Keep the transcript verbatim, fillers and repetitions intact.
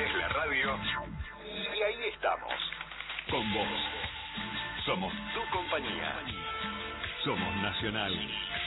Prendés la radio y ahí estamos. Con vos. Somos tu compañía. Somos Nacional.